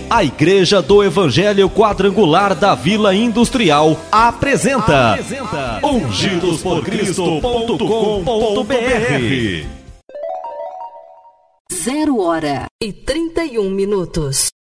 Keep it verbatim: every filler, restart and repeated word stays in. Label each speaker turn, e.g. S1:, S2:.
S1: A Igreja do Evangelho Quadrangular da Vila Industrial apresenta, apresenta ungidos por cristo ponto com ponto br.
S2: Zero hora e trinta e um minutos.